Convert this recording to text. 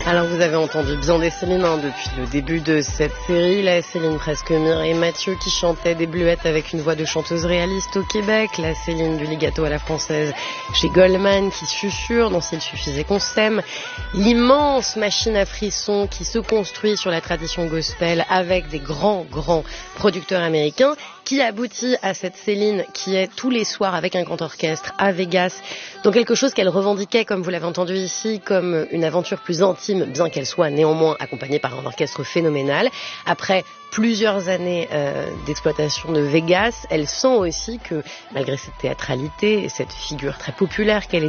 Alors vous avez entendu bien des Céline depuis le début de cette série, la Céline presque Mireille Mathieu qui chantait des bleuettes avec une voix de chanteuse réaliste au Québec, la Céline du ligato à la française chez Goldman qui susurre dans S'il suffisait qu'on s'aime, l'immense machine à frissons qui se construit sur la tradition gospel avec des grands producteurs américains qui aboutit à cette Céline qui est tous les soirs avec un grand orchestre à Vegas, dans quelque chose qu'elle revendiquait, comme vous l'avez entendu ici, comme une aventure plus intime, bien qu'elle soit néanmoins accompagnée par un orchestre phénoménal. Après plusieurs années d'exploitation de Vegas, elle sent aussi que, malgré cette théâtralité et cette figure très populaire qu'elle est